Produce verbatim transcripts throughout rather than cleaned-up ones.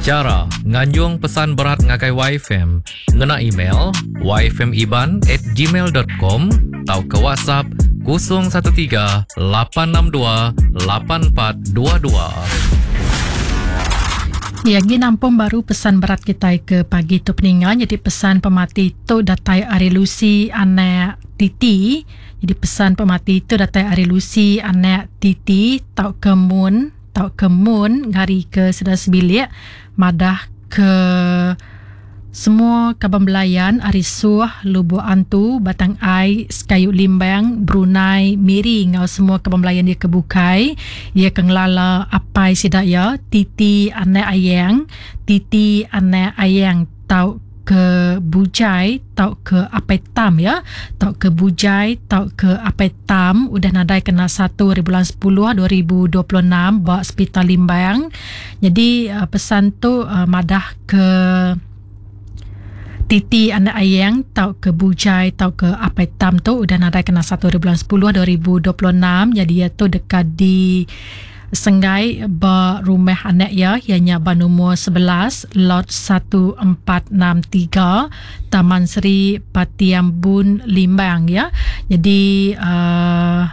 Cara nganjung pesan berat ngagai Y F M, ngena email y f m iban at gmail dot com atau ke WhatsApp kosong satu tiga lapan enam dua lapan empat dua dua. Ya, gini nampung baru pesan berat kita ke pagi tu peningan. Jadi pesan pemati tu datai Ari Lucy anak Titi. Jadi pesan pemati tu datai Ari Lucy anak Titi tau kemun tau kemun ngari ke sedar sebilik madah ke semua kabambelayan Arisuh, Lubu Antu, Batang Ai, Sekayuk Limbang, Brunei, Miri ngau semua kabambelayan dia kebukai. Ia kenglala apai sidak ya, Titi anak ayang, Titi anak ayang tau ke bujai, tau ke apai tam ya, tau ke bujai, tau ke apai tam. Udah nadai kena satu hari bulan sepuluh dua ribu dua puluh enam bawa hospital Limbang. Jadi uh, pesan tu uh, madah ke Titi anak ayang tau ke bujai tau ke apai tam tu udah nadai kena satu hari bulan sepuluh dua ribu dua puluh enam. Jadi ia tu dekat di Senggai ba rumah anak ya, ianya ba nombor sebelas lot satu empat enam tiga Taman Seri Patiambun Limbang ya. Jadi uh,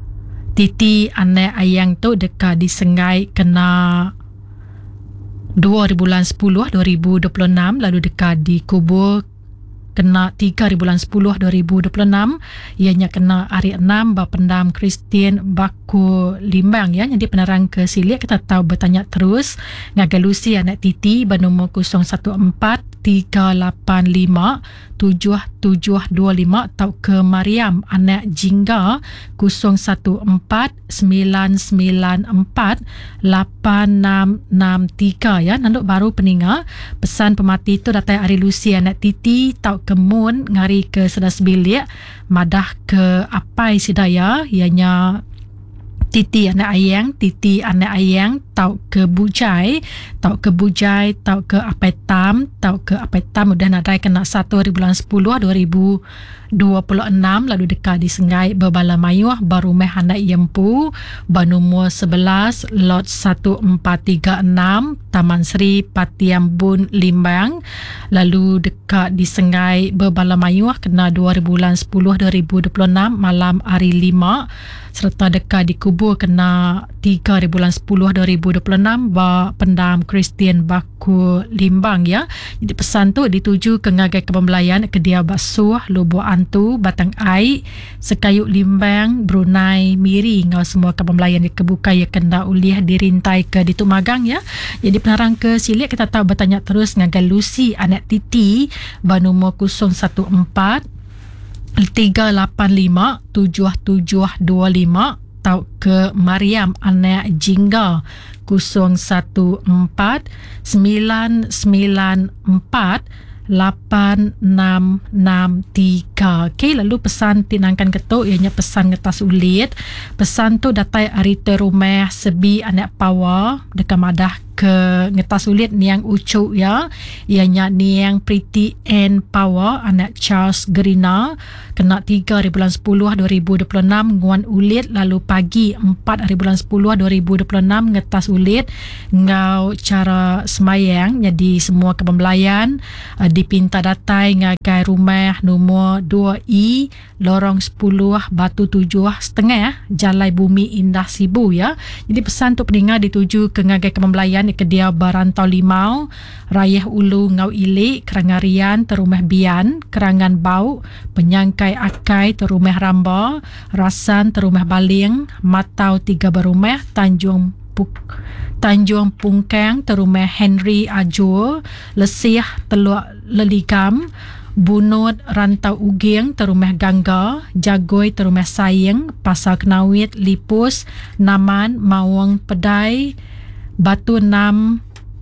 Titi anak ayang tu dekat di Senggai kena dua hari bulan sepuluh dua ribu dua puluh enam, lalu dekat di kubur kena tiga hari bulan sepuluh dua ribu dua puluh enam. Ianya kena hari enam Bapendam Kristian Baku Limbang ya. Jadi penerang ke silik kita tahu bertanya terus ngagai Lucy anak Titi bernombor kosong satu empat tiga lapan lima tujuh tujuh dua lima atau ke Mariam anak Jingga kosong satu empat sembilan sembilan empat lapan enam enam tiga ya. Nanduk baru peninga pesan pemati itu datai Ari Lucy anak Titi tau kemun ngari ke sedas bilik madah ke apai sidaya ianya Titi anak ayang, Titi anak ayang tau ke bujai, tau ke bujai, tau ke apai tam, tau ke apai tam udah nadai kena satu hari bulan sepuluh dua ribu dua puluh enam, lalu dekat di Senggai Berbala Mayuh baru meh anak Yempu bernomor sebelas lot satu empat tiga enam Taman Seri Patiambun Limbang, lalu dekat di Senggai Berbala Mayuh kena dua hari bulan sepuluh dua ribu dua puluh enam malam hari lima, serta dekat di kubur kena tiga hari bulan sepuluh dua ribu dua puluh enam ba Pendam Kristian Baku Limbang ya. Jadi pesan tu dituju ke ngagai kepembelayan ke dia Basuh, Lubu Antu, Batang Ai, Sekayuk Limbang, Brunei, Miri ngau semua kepembelayan di kebuka ya kena ulih dirintai ke di Tumagang ya. Jadi penarang ke silik kita tahu bertanya terus ngagai Lucy anak Titi bernomor kosong satu empat tiga lapan lima tujuh tujuh dua lima atau ke Mariam anak Jingga kosong satu empat sembilan sembilan empat lapan enam enam tiga. Okey, lalu pesan tinangkan ketuk ianya pesan ngetas ulit. Pesan tu datai arite rumah sebi anak Pawa dekat madah ke ngetas ulit niang ucuk ya. Ianya niang Pretty Ann Pawa anak Charles Gerina kena tiga hari bulan sepuluh dua ribu dua puluh enam nguan ulit, lalu pagi empat hari bulan sepuluh dua ribu dua puluh enam ngetas ulit ngau cara semayang. Jadi semua kepembelayan uh, dipinta datai ngagai rumah nombor dua I lorong sepuluh Batu tujuh setengah Jalai Bumi Indah Sibu ya. Jadi pesan tu pendengar dituju ke ngagai kepembelayan ke dia Barantau Limau, Rayah Ulu Ngau Ilik, Kerangarian Terumah Bian, Kerangan Bau, Penyangkai Akai Terumah Ramba, Rasan Terumah Baling, Matau Tiga Berumah, Tanjung Puk Tanjung Pungkang Terumah Henry Ajur, Lesih Teluk Leligam, Bunut Rantau Uging Terumah Gangga, Jagoi Terumah Sayang, Pasar Kenawit, Lipus, Naman, Mawang Pedai, Batu Enam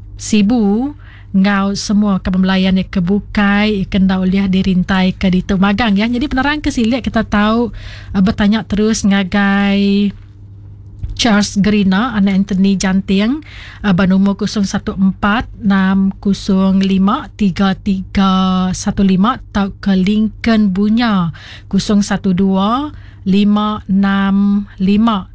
Sibu ngau semua kepembelayan yang kebukai kena uliah dirintai ke di Tumagang ya. Jadi penerang ke silik kita tahu uh, bertanya terus ngagai Charles Gerina anak Anthony Janting uh, bernomor kosong satu empat enam kosong lima tiga tiga satu lima atau ke Lincoln Bunya kosong satu dua lima enam lima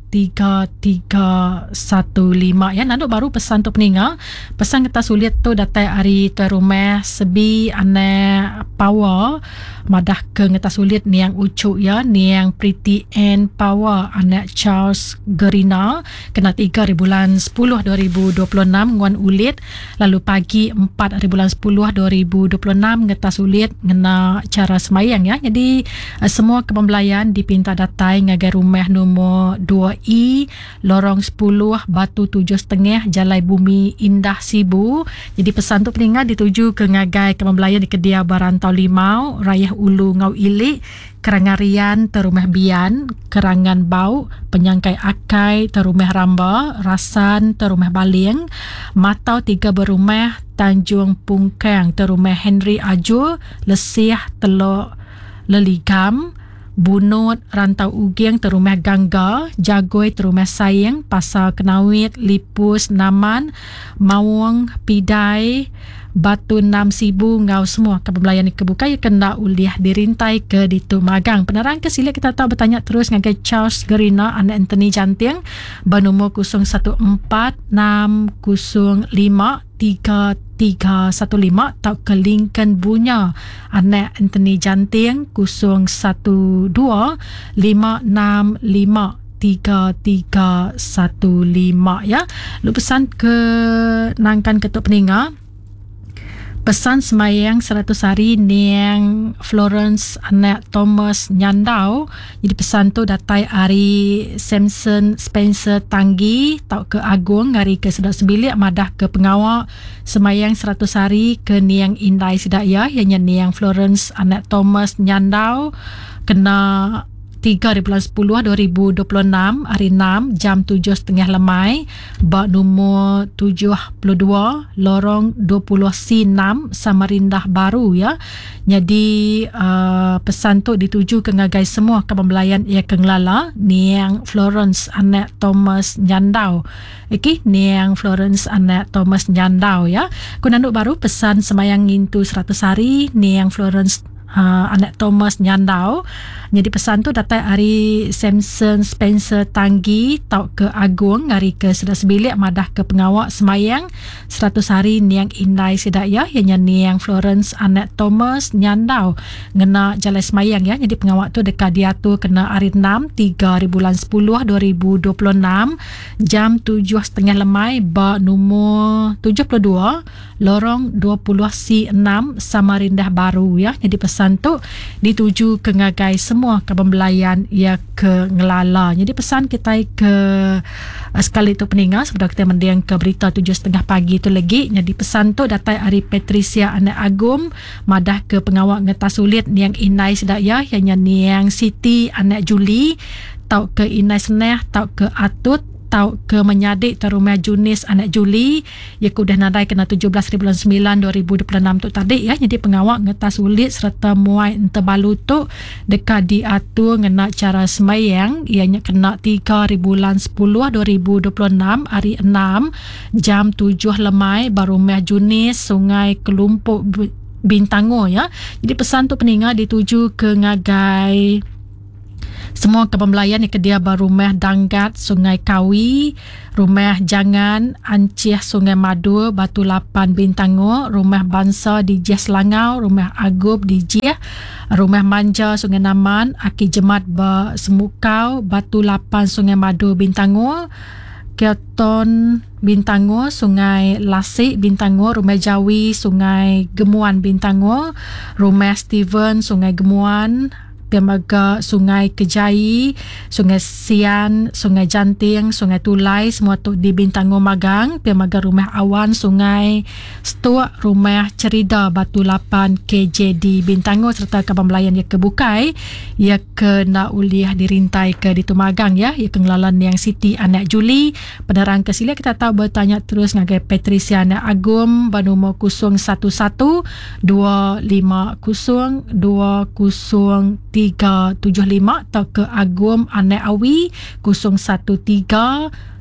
tiga tiga satu lima ya. Nanduk baru pesan tu peninga. Pesan kita sulit tu datai hari tu rumah sebi ane power madah ke ngeta sulit ni yang ucuk ya, ni yang Pretty and Power anak Charles Gerina kena tiga hari bulan sepuluh dua ribu dua puluh enam nguan ulit. Lalu pagi empat hari bulan sepuluh dua ribu dua puluh enam ngeta sulit ngena cara semayang ya. Jadi uh, semua kepembelayan dipinta datai ngagai rumah nombor dua I lorong sepuluh Batu tujuh setengah Jalai Bumi Indah Sibu. Jadi pesan tu peningat dituju ke ngagai kepembelayan di Kedia Barantau Limau Rayah Ulu Ngau Ilik Kerangarian Terumah Bian Kerangan Bau Penyangkai Akai Terumah Ramba Rasan Terumah Baling Matau Tiga Berumah Tanjung Pungkang Terumah Henry Ajo Lesih Teluk Leligam Bunut Rantau Uging Terumah Gangga Jagoi Terumah Sayang Pasar Kenawit Lipus Naman Mawang Pidai Batu Enam Sibu Ngau semua kepembelayan ni kebuka ya kena uliah dirintai ke ditu magang. Penerang ke sila kita tahu bertanya terus ngagai Charles Gerina anak Anthony Janting bernomor kosong satu empat enam kosong lima tiga tiga satu lima atau ke Lincoln Bunya anak Anthony Janting kosong satu dua lima enam lima tiga tiga satu lima ya. Lu pesan ke nangkan ketuk peninga pesan semayang seratus hari niang Florence anak Thomas Nyandau. Jadi pesan tu datai hari Samson Spencer Tanggi tau ke Agung hari ke Sedak Sebilik madah ke pengawak semayang seratus hari ke niang Indai Sidaya ianya niang Florence anak Thomas Nyandau kena tiga hari bulan sepuluh dua ribu dua puluh enam hari enam jam tujuh setengah lemai bak nombor tujuh puluh dua lorong dua puluh C enam Samarindah Baru ya. Jadi uh, pesan tu dituju ke ngagai semua kepembelayan ia kenglala niang Florence anak Thomas Nyandau. Okey, niang Florence anak Thomas Nyandau ya. Kunanduk baru pesan semayang intu seratus hari niang Florence Uh, anak Thomas Nyandau. Jadi pesan tu datai hari Samson Spencer Tanggi tau ke Agung hari ke Sedak Sebilik madah ke pengawak semayang seratus hari niang Indai Sidaya ianya niang Florence anak Thomas Nyandau ngena jalan semayang ya. Jadi pengawak tu dekat dia tu kena hari enam tiga hari bulan sepuluh dua ribu dua puluh enam jam tujuh setengah lemai bak nombor tujuh puluh dua lorong dua puluh C enam Samarindah Baru ya. Jadi pesan tu dituju ke ngagai semua kepembelayan ia ke ngelala. Jadi pesan kita ke uh, sekali tu peningat sebelum kita mendiang ke berita tujuh setengah pagi tu lagi. Jadi pesan tu datai hari Patricia anak Agum madah ke pengawak ngeta sulit niang Inai Sedaya ianya niang Siti anak Juli tau ke Inai Seneh tau ke Atut tau ke menyadik terumah Junis anak Juli ia kudah nadai kena tujuh belas bulan sembilan dua ribu dua puluh enam tu tadi ya. Jadi pengawak ngetas ulit serta muai entebalu tu dekat diatur ngena cara semayang ianya kena tiga bulan sepuluh dua ribu dua puluh enam hari enam jam tujuh lemai barumah Junis Sungai Kelumpuk Bintango ya. Jadi pesan tu peningat dituju ke ngagai semua kepembelayan yang kedia barumah Danggat Sungai Kawi, rumah Jangan Anciah Sungai Madu Batu Lapan Bintango, rumah Bansa di Jiah Selangau, rumah Agub di Jiah, rumah Manja Sungai Naman, Aki Jemat Ba Semukau Batu Lapan Sungai Madu Bintango, Keton Bintango, Sungai Lasik Bintango, rumah Jawi Sungai Gemuan Bintango, rumah Steven Sungai Gemuan, Piamaga Sungai Kejai, Sungai Sian, Sungai Janting, Sungai Tulai, semua tu di Bintango Magang. Piamaga Rumah Awan, Sungai Stuak, Rumah Cerida Batu Lapan K J di Bintango serta kepembelayan ia kebukai ia kena uliah dirintai ke di Tumagang ya. Ia kengelalan yang Siti anak Juli. Penerang ke sila kita tahu bertanya terus ngagai Patricia anak Agum bernomor kosong satu satu dua lima kosong dua kosong tiga tujuh lima atau ke Agum anak Awi kosong satu tiga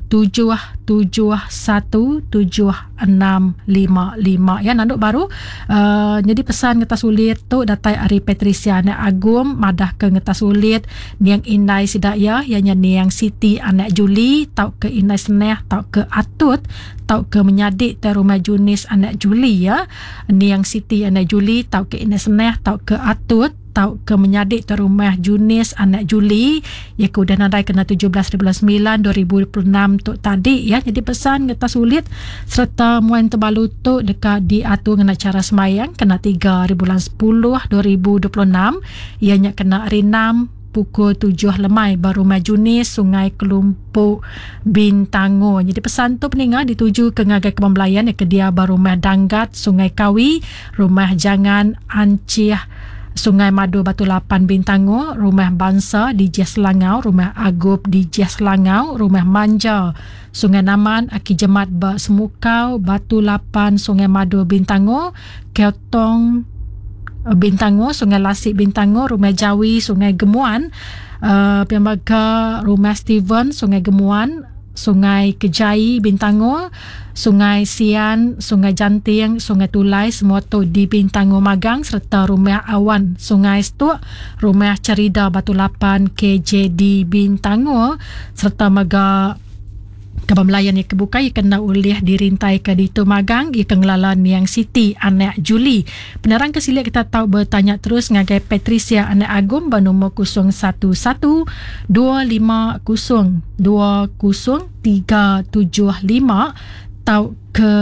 tujuh tujuh satu tujuh enam lima lima ya nanduk baru uh, jadi pesan ngetas ulit tu datai Ari Patricia anak Agum madah ke ngetas ulit niang Inai sidak ya ianya niang Siti anak Juli tau ke Inai Seneh tau ke Atut tau ke menyadik te rumah Junis anak Juli ya niang Siti anak Juli tau ke Inai Seneh tau ke Atut tau ke menyadik te rumah Junis anak Juli ya ke udah nadai kena tujuh belas bulan sembilan dua ribu dua puluh enam tu tadi ya jadi pesan ngetas ulit serta muan terbalu tu dekat diatur dengan cara semayang kena tiga bulan sepuluh dua ribu dua puluh enam ianya kena hari enam pukul tujuh lemai baru Majunis Sungai Kelumpuk Bintango. Jadi pesan tu peningat dituju ke ngagai kebambelayan ya ke dia baru Rumah Danggat Sungai Kawi, Rumah Jangan Ancih Sungai Madu Batu Lapan Bintango, Rumah Bangsa di Jas Selangau, Rumah Agub di Jas Selangau, Rumah Manja Sungai Naman Aki Jemat Ba Semukau Batu Lapan Sungai Madu Bintango, Keotong Bintango, Sungai Lasik Bintango, Rumah Jawi Sungai Gemuan, uh, Pembaga Rumah Steven Sungai Gemuan, Sungai Kejai Bintango, Sungai Sian, Sungai Janting, Sungai Tulai semua tu di Bintango Magang serta Rumah Awan Sungai Stuk, Rumah Cerida Batu Lapan K J D Bintango serta Maga Kebamelayan yang kebuka ia kena ulih dirintai ke ditu magang ia kengelalan yang Siti anak Juli. Penerang kesilik kita tahu bertanya terus ngagai Patricia anak Agum bernombor kosong satu satu dua lima kosong dua kosong tiga tujuh lima tahu ke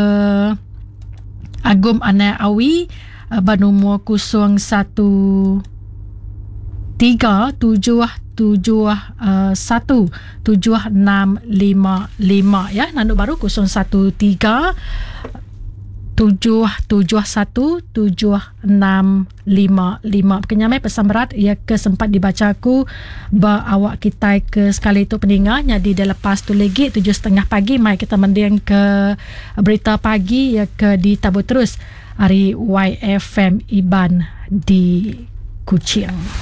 Agum anak Awi bernombor kosong satu tiga tujuh tujuh satu tujuh enam lima lima ya nanduk baru kosong satu tiga tujuh tujuh satu tujuh enam lima lima. Kenyamai pesan berat ia ke sempat dibaca aku ba awak kita ke sekali itu peninggalnya di lepas tu lagi tujuh setengah pagi mai kita mendiang ke berita pagi ya ke ditabur terus hari Y F M Iban di Kuching.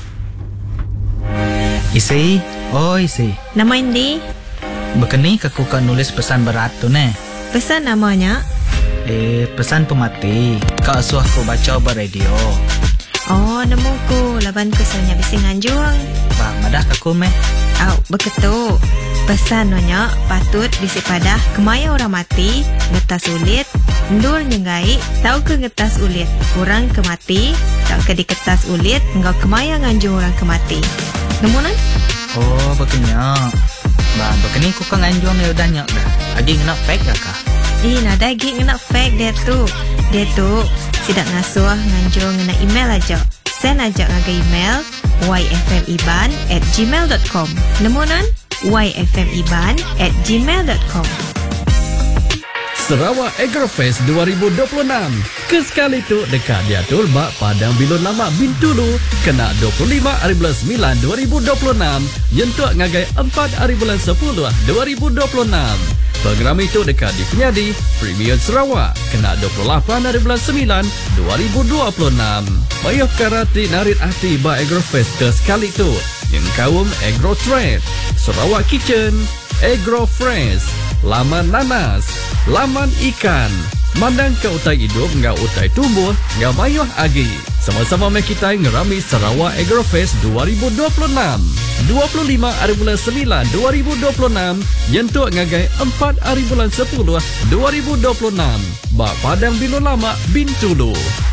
Isi, oh isi. Nama Indi? Bekeni aku kan nulis pesan berat tu ne. Pesan namanya? Eh, pesan pemati. Kau suah aku baca ber radio. Oh, nemuku. Laban kesannya bisi nganjuang. Bang, madah aku meh. Au, beketu. Pesan nanya patut bisi padah kemaya orang mati, ngetas ulit, ndur nyengai, tau ke ngetas ulit, orang kemati, tau ke di kertas ulit, engkau kemaya nganjung orang kemati. Nemunan? Oh, begini. Bang, begini aku kan nganjuang ya udah nyak dah. Agi kena fake dah kah? Ih, nada lagi kena fake dia tu. Dia tu sidak ngasuh nganjung ngena email aja. Send aja ngaga email y f m iban at gmail dot com. Nemunan? y f m iban at gmail dot com. Sarawak Agrofest dua ribu dua puluh enam. Kesekali tu dekat diatur bak Padang Bilun Lama Bintulu kena dua puluh lima hari bulan sembilan dua ribu dua puluh enam yentuk ngagai empat hari bulan sepuluh dua ribu dua puluh enam. Program itu dekat di Penyadi Premier Sarawak kena dua puluh lapan hari bulan sembilan dua ribu dua puluh enam. Bayar karati narit hati bak Agrofest kesekali tu yang kaum Agro Trade, Sarawak Kitchen, Agro Fresh, Laman Nanas, Laman Ikan. Mandang ke utai hidup, ngau utai tumbuh, ngau bayuh agi. Sama-sama mek kita ngerami Sarawak Agrofest dua ribu dua puluh enam. dua puluh lima hari bulan sembilan dua ribu dua puluh enam, yentuk ngagai empat hari bulan sepuluh dua ribu dua puluh enam. Bak Padang Bilun Lama Bintulu.